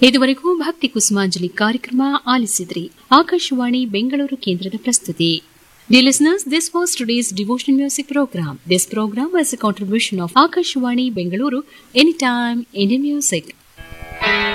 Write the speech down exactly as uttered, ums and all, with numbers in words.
ಇದುವರೆಗೂ ಭಕ್ತಿ ಕುಸುಮಾಂಜಲಿ ಕಾರ್ಯಕ್ರಮ ಆಲಿಸಿದ್ರಿ. ಆಕಾಶವಾಣಿ ಬೆಂಗಳೂರು ಕೇಂದ್ರದ ಪ್ರಸ್ತುತಿ. Dear listeners, this was today's devotional music program. This program was a contribution of Akashwani Bengaluru, Anytime Indian Music.